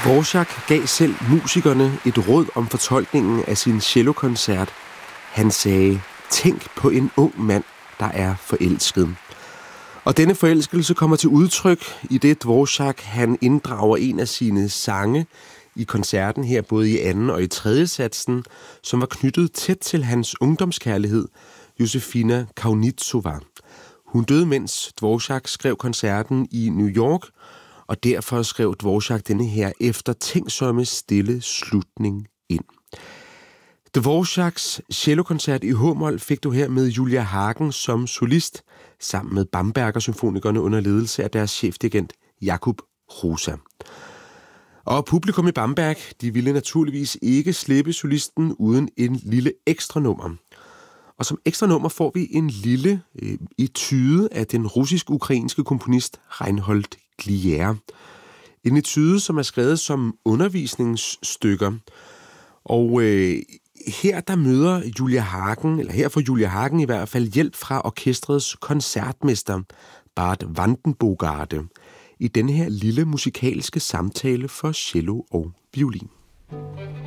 Dvorak gav selv musikerne et råd om fortolkningen af sin cellokoncert. Han sagde, tænk på en ung mand, der er forelsket. Og denne forelskelse kommer til udtryk i det Dvorak, han inddrager en af sine sange i koncerten her, både i anden og i tredje satsen, som var knyttet tæt til hans ungdomskærlighed, Josefina Kaunitsova. Hun døde, mens Dvorak skrev koncerten i New York, og derfor skrev Dvorak denne her eftertænksomme stille slutning ind. Dvoraks cellokoncert i H-mol fik du her med Julia Hagen som solist, sammen med Bamberger-symfonikerne under ledelse af deres chefdirigent Jakub Hrusa. Og publikum i Bamberg, de ville naturligvis ikke slippe solisten uden en lille ekstra nummer. Og som ekstra nummer får vi en lille etude af den russisk-ukrainske komponist Reinhold Glier. En etude, som er skrevet som undervisningsstykker. Og her der møder Julia Hagen, eller her får Julia Hagen i hvert fald hjælp fra orkestrets koncertmester Bart Vandenbogarde i denne her lille musikalske samtale for cello og violin.